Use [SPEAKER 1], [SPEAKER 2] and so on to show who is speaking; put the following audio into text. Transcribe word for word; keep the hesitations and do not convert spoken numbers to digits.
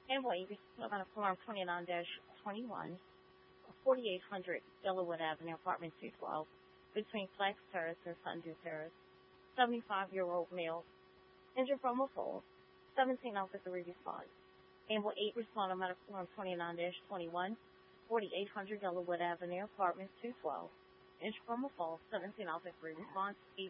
[SPEAKER 1] And wait, on Form twenty-nine twenty-one, forty-eight hundred Delaware Avenue, apartment two twelve, between Flex Terrace and Sundew Terrace. seventy-five-year-old male, injured from a fall. seventeen officer response. Amble eight respond on medical form twenty-nine twenty-one, forty-eight hundred Delaware Avenue, apartment two twelve. Injured from a fall. seventeen officer response.